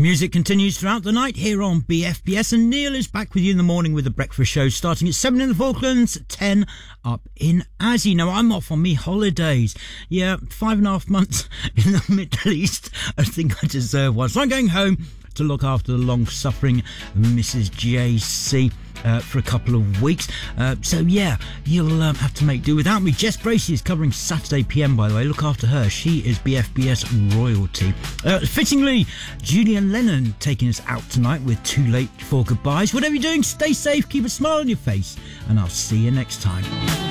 Music continues throughout the night here on BFBS, and Neil is back with you in the morning with the breakfast show starting at 7 in the Falklands, 10 up in Aussie. Now, I'm off on me holidays. Yeah, 5.5 months in the Middle East. I think I deserve one. So I'm going home to look after the long-suffering Mrs. JC for a couple of weeks. So yeah, you'll have to make do without me. Jess Bracey is covering Saturday PM, by the way. Look after her. She is BFBS royalty. Fittingly, Julian Lennon taking us out tonight with Too Late for Goodbyes. Whatever you're doing, stay safe, keep a smile on your face, and I'll see you next time.